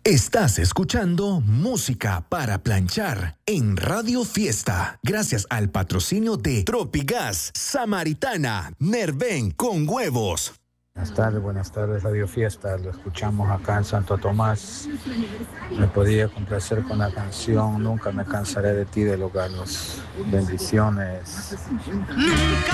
Estás escuchando Música para Planchar en Radio Fiesta, gracias al patrocinio de Tropigas, Samaritana, Nerven con huevos. Buenas tardes, Radio Fiesta. Lo escuchamos acá en Santo Tomás. Me podía complacer con la canción Nunca me cansaré de ti de Los Galos. Bendiciones. Nunca